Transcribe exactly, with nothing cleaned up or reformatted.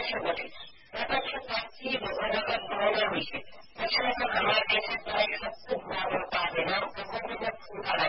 प्रत्यक्ष बोले प्रत्यक्ष साक्षी भगवान भावना विषय अच्छा मतलब हमारे देश में सब कुछ भाव होता है ना भगवान का